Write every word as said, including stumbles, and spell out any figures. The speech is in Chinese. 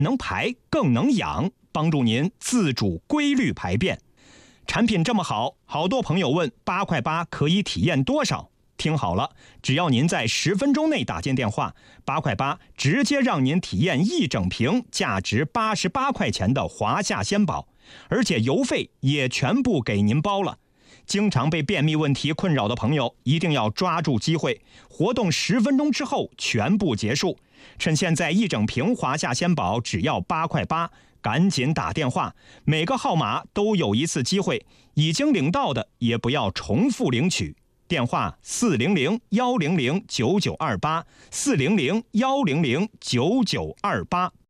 能排更能养，帮助您自主规律排便。产品这么好，好多朋友问八块八可以体验多少？听好了，只要您在十分钟内打进电话，八块八直接让您体验一整瓶价值八十八块钱的华夏鲜宝，而且邮费也全部给您包了。经常被便秘问题困扰的朋友一定要抓住机会，活动十分钟之后全部结束。趁现在一整瓶华夏鲜宝只要八块八，赶紧打电话，每个号码都有一次机会，已经领到的也不要重复领取。电话四零零幺零零九九二八，四零零幺零零九九二八。